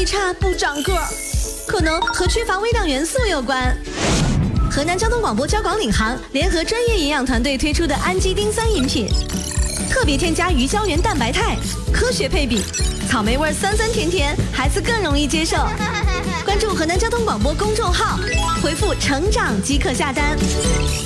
力差不长个儿，可能和缺乏微量元素有关。河南交通广播交广领航联合专业营养团队推出的氨基丁酸饮品，特别添加鱼胶原蛋白肽，科学配比，草莓味酸酸甜甜，孩子更容易接受。关注河南交通广播公众号，回复成长即可下单。